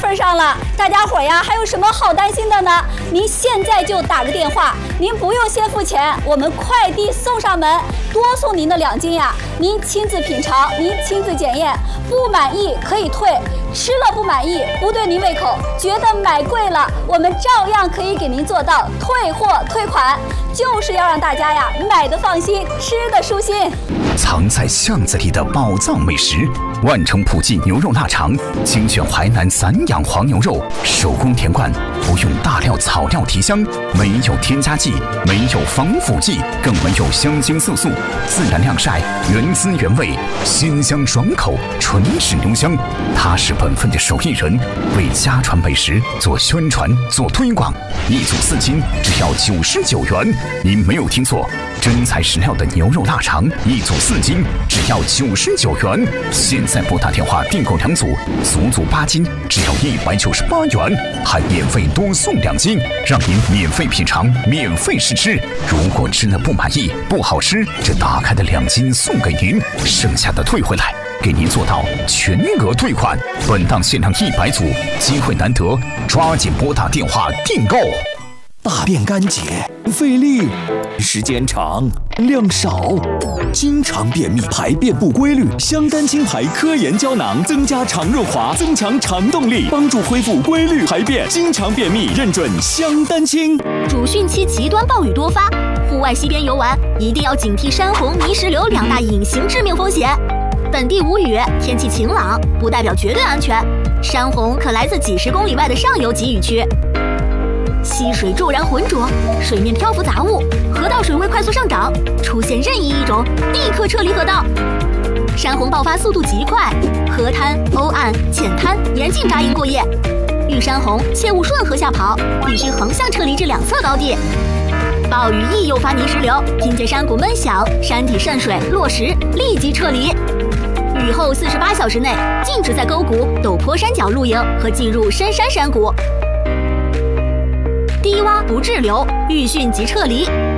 份上了，大家伙呀，还有什么好担心的呢？您现在就打个电话，您不用先付钱，我们快递送上门，多送您的2斤呀。您亲自品尝，您亲自检验，不满意可以退，吃了不满意，不对您胃口，觉得买贵了，我们照样可以给您做到退货退款，就是要让大家呀买的放心，吃的舒心。 藏在巷子里的宝藏美食，万城普记牛肉腊肠，精选淮南散养黄牛肉，手工填灌，不用大料草料提香，没有添加剂，没有防腐剂，更没有香精色素，自然晾晒，原汁原味，鲜香爽口，纯质牛香。他是本分的手艺人，为家传美食做宣传做推广，一组4斤只要99元，您没有听错，真材实料的牛肉腊肠，一组4斤只要99元。现在拨打电话订购2组，足足8斤只要198元，还免费多送2斤，让您免费品尝，免费试吃。如果吃了不满意不好吃，这打开的2斤送给您，剩下的退回来，给您做到全额退款。本档限量100组，机会难得，抓紧拨打电话订购。 大便干结，费力，时间长，量少，经常便秘，排便不规律。香丹清排科研胶囊增加肠润滑，增强肠动力，帮助恢复规律排便。经常便秘认准香丹清。 主汛期极端暴雨多发，户外溪边游玩一定要警惕山洪、泥石流2大隐形致命风险。本地无雨，天气晴朗，不代表绝对安全。山洪可来自几十公里外的上游集雨区。溪水骤然浑浊，水面漂浮杂物，河道水位快速上涨，出现任意一种，立刻撤离河道。山洪爆发速度极快，河滩、欧岸、浅滩严禁扎营过夜。遇山洪切勿顺河下跑，必须横向撤离至2侧高地。暴雨易诱发泥石流，听见山谷闷响、山体渗水、落石，立即撤离。雨后48小时内禁止在沟谷、陡坡山脚露营和进入深山山谷。低洼不滞留，遇汛即撤离，